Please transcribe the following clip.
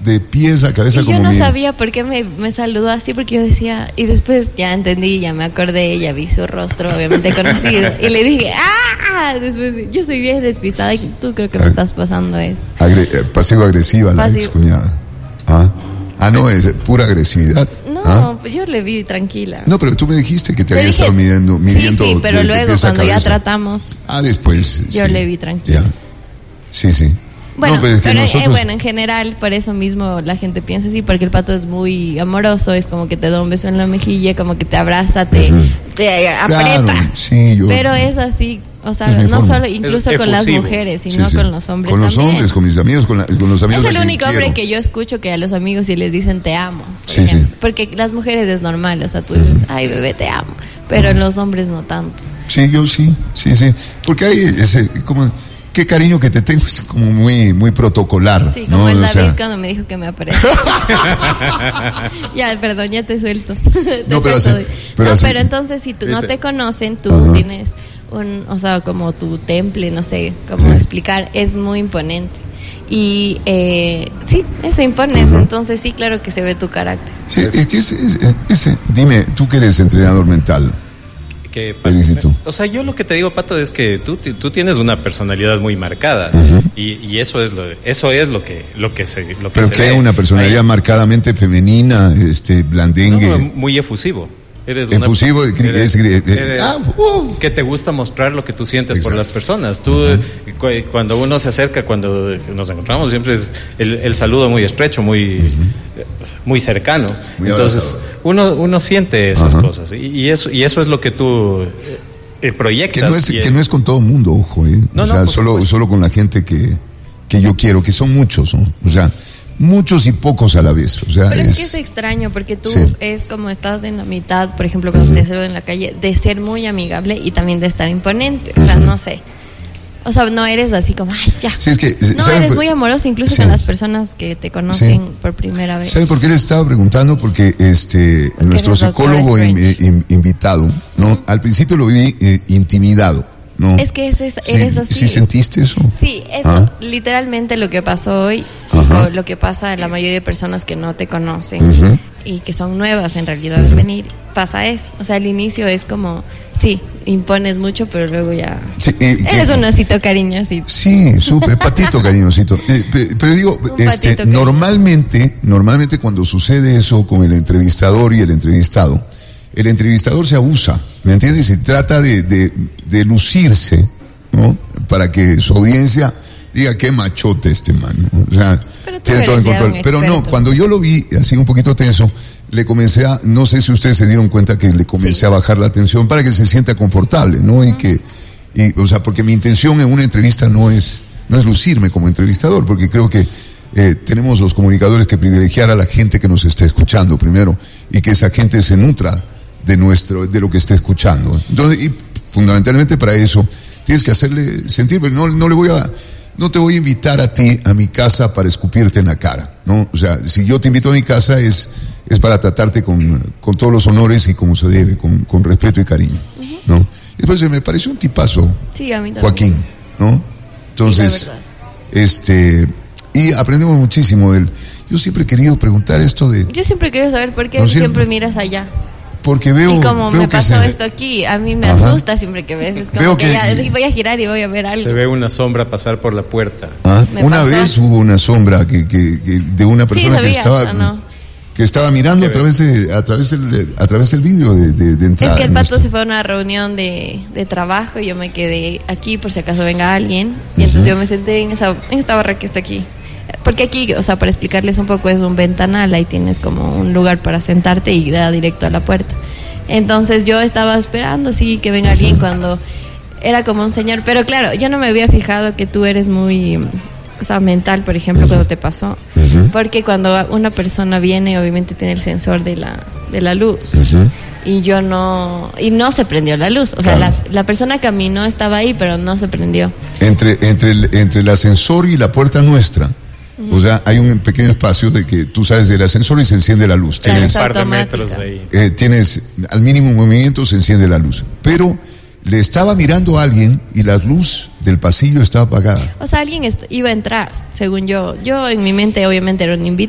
de pies a cabeza, y como yo no sabía por qué me saludó así, porque yo decía, y después ya entendí, ya me acordé, ya vi su rostro, obviamente conocido, y le dije, después, yo soy bien despistada y tú creo que me estás pasando eso. Pasivo-agresiva la ex cuñada. No, es pura agresividad. No, pues yo le vi tranquila. No, pero tú me dijiste que te había estado midiendo. Sí, pero luego cuando ya tratamos. Después. Yo le vi tranquila. Sí. Bueno, no, pero es que nosotros... bueno, en general, por eso mismo la gente piensa así, porque el pato es muy amoroso, es como que te da un beso en la mejilla, como que te abraza, te aprieta. Claro, sí, pero es así, o sea, no solo, incluso con las mujeres, sino con los hombres. Con los también. Hombres, con mis amigos, con los amigos. Es el único hombre que yo escucho que a los amigos sí les dicen te amo. Sí. Porque las mujeres es normal, o sea, tú dices, ay bebé, te amo. Pero los hombres no tanto. Sí, yo sí. Porque hay ese, como... Qué cariño que te tengo, es como muy protocolar. Sí, como el David cuando me dijo que me aparece. Ya, perdón, ya te suelto. Pero entonces si tú no te conocen, tú tienes o sea, como tu temple, no sé cómo explicar, es muy imponente. Y sí, eso impones, entonces sí, claro que se ve tu carácter. Sí, es que dime, tú que eres entrenador mental. O sea, yo lo que te digo, Pato, es que tú tienes una personalidad muy marcada y eso es lo que se pero se que ve. Una personalidad marcadamente femenina, blandengue, muy efusivo. Efusivo, que te gusta mostrar lo que tú sientes. Exacto. Por las personas. Tú, cuando uno se acerca, cuando nos encontramos, siempre es el saludo muy estrecho, muy cercano. Muy entonces, uno siente esas cosas. Y eso es lo que tú proyectas. Que no es con todo el mundo, ojo. Solo con la gente que yo quiero, que son muchos, ¿no? O sea, muchos y pocos a la vez. O sea, pero es que es extraño porque tú es como estás en la mitad, por ejemplo, cuando te saludo en la calle, de ser muy amigable y también de estar imponente. O sea, no sé. O sea, no eres así como, ay, ya. Sí, es que, no, eres muy amoroso incluso con las personas que te conocen por primera vez. ¿Sabe por qué le estaba preguntando? Porque nuestro psicólogo invitado, ¿no? Al principio lo vi intimidado. No. Es que eres así. ¿Sí sentiste eso? Sí, eso literalmente lo que pasó hoy, o lo que pasa a la mayoría de personas que no te conocen y que son nuevas en realidad al venir, pasa eso. O sea, al inicio es como, sí, impones mucho, pero luego ya eres un osito cariñosito. Sí, súper, patito cariñosito. Pero digo, normalmente cuando sucede eso con el entrevistador y el entrevistado se abusa, ¿me entiendes? Y trata de lucirse, ¿no? Para que su audiencia diga qué machote este man, ¿no? O sea, tiene todo en control. Pero no, cuando yo lo vi así un poquito tenso, le comencé no sé si ustedes se dieron cuenta que le comencé a bajar la tensión para que se sienta confortable, ¿no? O sea, porque mi intención en una entrevista no es lucirme como entrevistador, porque creo que tenemos los comunicadores que privilegiar a la gente que nos está escuchando primero y que esa gente se nutra de lo que esté escuchando. Entonces, y fundamentalmente para eso tienes que hacerle sentir, pero no te voy a invitar a ti a mi casa para escupirte en la cara, ¿no? O sea, si yo te invito a mi casa es para tratarte con todos los honores y como se debe, con respeto y cariño, ¿no? Y después me pareció un tipazo, a mí Joaquín, ¿no? Entonces, y aprendemos muchísimo de él. Yo siempre he querido preguntar esto de... Yo siempre he querido saber por qué siempre miras allá. Porque veo... Y como me pasó esto aquí, a mí me asusta siempre que ves. Es como que ya voy a girar y voy a ver algo. Se ve una sombra pasar por la puerta. Una vez hubo una sombra que de una persona que estaba mirando a través del vidrio de entrada. Es que el pato se fue a una reunión de trabajo y yo me quedé aquí por si acaso venga alguien. Y entonces yo me senté en esta barra que está aquí. Porque aquí, o sea, para explicarles un poco, es un ventanal, ahí tienes como un lugar para sentarte y da directo a la puerta. Entonces yo estaba esperando así que venga alguien cuando era como un señor, pero claro, yo no me había fijado que tú eres muy, o sea, mental, por ejemplo, cuando te pasó, porque cuando una persona viene, obviamente tiene el sensor de la luz. Y no se prendió la luz, o sea, la persona caminó, estaba ahí, pero no se prendió. Entre el ascensor y la puerta nuestra. O sea, hay un pequeño espacio de que tú sales del ascensor y se enciende la luz. Tienes un par de metros ahí. Tienes al mínimo movimiento, se enciende la luz. Pero le estaba mirando a alguien y la luz del pasillo estaba apagada. O sea, alguien iba a entrar, según yo. Yo en mi mente obviamente era un invitado.